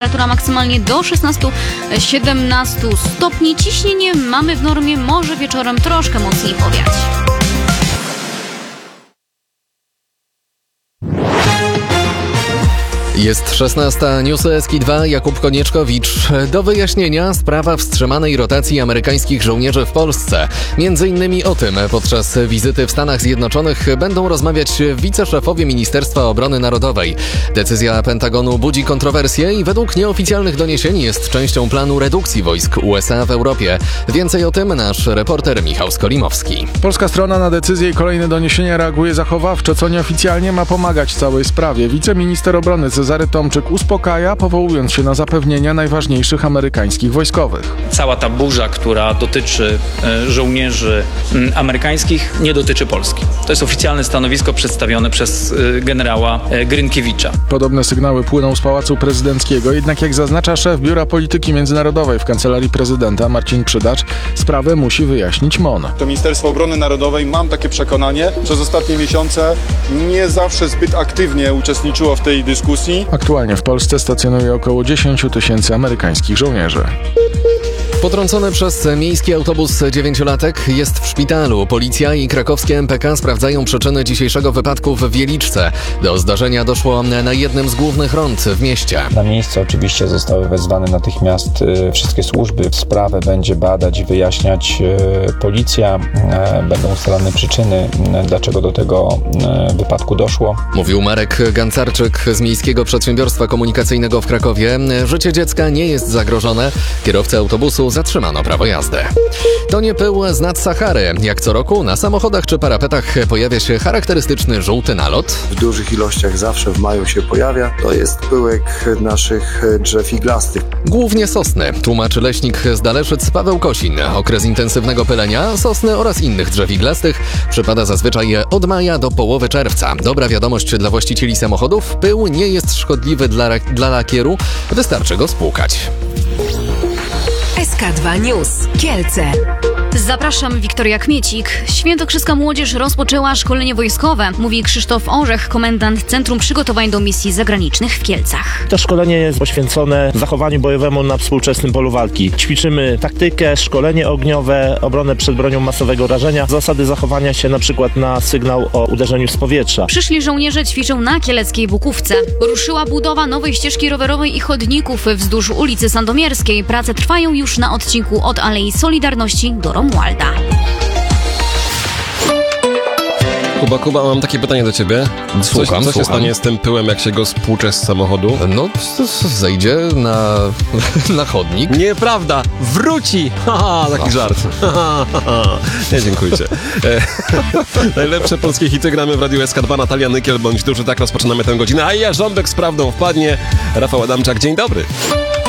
temperatura maksymalnie do 16-17 stopni. Ciśnienie mamy w normie, może wieczorem troszkę mocniej powiać. Jest 16, newsy SK2, Jakub Konieczkowicz. Do wyjaśnienia sprawa wstrzymanej rotacji amerykańskich żołnierzy w Polsce. Między innymi o tym podczas wizyty w Stanach Zjednoczonych będą rozmawiać wiceszefowie Ministerstwa Obrony Narodowej. Decyzja Pentagonu budzi kontrowersje i według nieoficjalnych doniesień jest częścią planu redukcji wojsk USA w Europie. Więcej o tym nasz reporter Michał Skolimowski. Polska strona na decyzję i kolejne doniesienia reaguje zachowawczo, co nieoficjalnie ma pomagać całej sprawie. Wiceminister obrony Cezary Tomczyk uspokaja, powołując się na zapewnienia najważniejszych amerykańskich wojskowych. Cała ta burza, która dotyczy żołnierzy amerykańskich, nie dotyczy Polski. To jest oficjalne stanowisko przedstawione przez generała Grynkiewicza. Podobne sygnały płyną z Pałacu Prezydenckiego, jednak jak zaznacza szef Biura Polityki Międzynarodowej w Kancelarii Prezydenta Marcin Przydacz, sprawę musi wyjaśnić MON. To Ministerstwo Obrony Narodowej, mam takie przekonanie, przez ostatnie miesiące nie zawsze zbyt aktywnie uczestniczyło w tej dyskusji. Aktualnie w Polsce stacjonuje około 10 000 amerykańskich żołnierzy. Potrącony przez miejski autobus 9-latek jest w szpitalu. Policja i krakowskie MPK sprawdzają przyczyny dzisiejszego wypadku w Wieliczce. Do zdarzenia doszło na jednym z głównych rond w mieście. Na miejsce oczywiście zostały wezwane natychmiast wszystkie służby. Sprawę będzie badać i wyjaśniać policja. Będą ustalane przyczyny, dlaczego do tego wypadku doszło. Mówił Marek Gancarczyk z Miejskiego Przedsiębiorstwa Komunikacyjnego w Krakowie. Życie dziecka nie jest zagrożone. Kierowcę autobusu zatrzymano prawo jazdy. To nie pył z nad Sahary. Jak co roku na samochodach czy parapetach pojawia się charakterystyczny żółty nalot. W dużych ilościach zawsze w maju się pojawia. To jest pyłek naszych drzew iglastych. Głównie sosny, tłumaczy leśnik z Daleszyc Paweł Kosin. Okres intensywnego pylenia sosny oraz innych drzew iglastych przypada zazwyczaj od maja do połowy czerwca. Dobra wiadomość dla właścicieli samochodów: pył nie jest szkodliwy dla lakieru, wystarczy go spłukać. SK2 News. Kielce. Zapraszam, Wiktoria Kmiecik. Świętokrzyska młodzież rozpoczęła szkolenie wojskowe, mówi Krzysztof Orzech, komendant Centrum Przygotowań do Misji Zagranicznych w Kielcach. To szkolenie jest poświęcone zachowaniu bojowemu na współczesnym polu walki. Ćwiczymy taktykę, szkolenie ogniowe, obronę przed bronią masowego rażenia, zasady zachowania się np. na sygnał o uderzeniu z powietrza. Przyszli żołnierze ćwiczą na kieleckiej Bukówce. Ruszyła budowa nowej ścieżki rowerowej i chodników wzdłuż ulicy Sandomierskiej. Prace trwają już na odcinku od Alei Solidarności do Romualda. Kuba, mam takie pytanie do ciebie. Co się stanie z tym pyłem, jak się go spłucze z samochodu? No, zejdzie na chodnik. Nieprawda! Wróci! Haha, taki żart. Nie, dziękujcie. Najlepsze polskie hity gramy w Radiu SK2. Natalia Nykiel bądź Duży Tak. Rozpoczynamy tę godzinę. A ja, Rząbek z prawdą wpadnie. Rafał Adamczak, dzień dobry.